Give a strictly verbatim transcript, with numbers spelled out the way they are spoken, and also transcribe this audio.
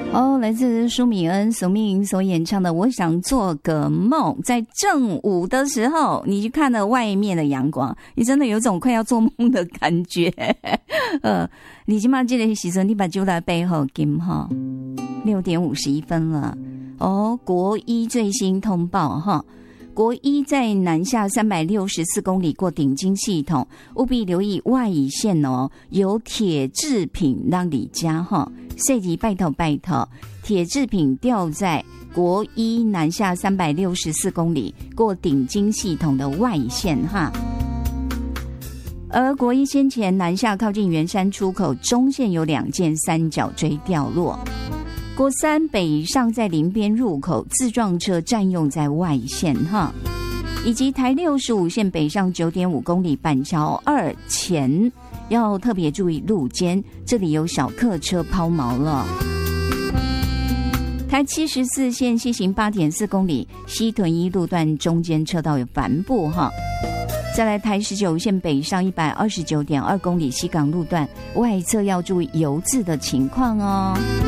哦，来自舒米恩、苏命莹所演唱的《我想做个梦》。在正午的时候，你去看了外面的阳光，你真的有种快要做梦的感觉。呃，你今嘛这个时阵，你把酒来背后金哈，六点五十一分了。哦，国一最新通报哈。国一在南下三百六十四公里过顶金系统，务必留意外乙线哦，有铁制品让你加哈，设计拜托拜托，铁制品掉在国一南下三百六十四公里过顶金系统的外乙线哈。而国一先前南下靠近圆山出口中线有两件三角锥掉落。国三北上在林边入口，自撞车占用在外线哈，以及台六十五线北上九点五公里板桥二前要特别注意路肩，这里有小客车抛锚了。台七十四线西行八点四公里，西屯一路段中间车道有繁布哈。再来台十九线北上一百二十九点二公里西港路段外侧要注意油渍的情况哦。